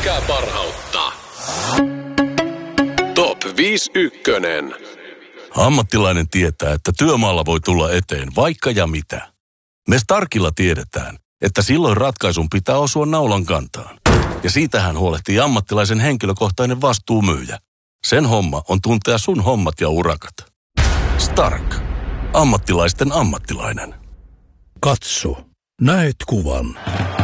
pelkkää parhautta. Top 51. Ammattilainen tietää, että työmaalla voi tulla eteen vaikka ja mitä. Me Starkilla tiedetään, että silloin ratkaisun pitää osua naulan kantaan. Ja siitähän huolehtii ammattilaisen henkilökohtainen vastuumyyjä. Sen homma on tuntea sun hommat ja urakat. Stark. Ammattilaisten ammattilainen. Katso. Näet kuvan.